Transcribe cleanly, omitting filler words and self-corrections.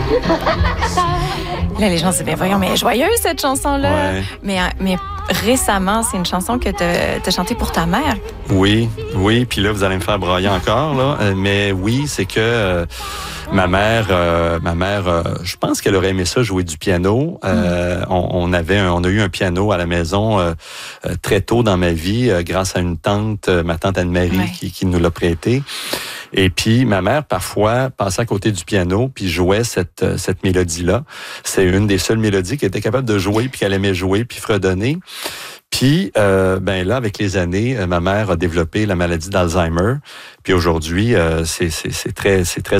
Là, les gens se disent, ben voyons, mais joyeuse cette chanson-là. Ouais. Mais récemment, c'est une chanson que tu as chantée pour ta mère. Oui. Puis là, vous allez me faire brailler encore, là. Mais oui, c'est que ma mère, je pense qu'elle aurait aimé ça jouer du piano. On a eu un piano à la maison très tôt dans ma vie, grâce à une tante, ma tante Anne-Marie, qui nous l'a prêté. Et puis, ma mère, parfois, passait à côté du piano puis jouait cette mélodie-là. C'est une des seules mélodies qu'elle était capable de jouer puis qu'elle aimait jouer puis fredonner. Puis, ben là, avec les années, ma mère a développé la maladie d'Alzheimer. Puis aujourd'hui, c'est très